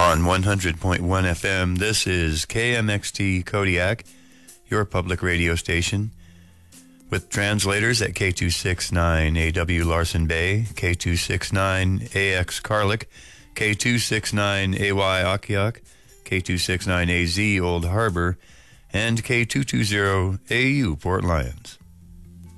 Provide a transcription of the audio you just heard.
On 100.1 FM, this is KMXT Kodiak, your public radio station, with translators at K269AW Larson Bay, K269AX Carlick, K269AY Akiak, K269AZ Old Harbor, and K220AU Port Lions.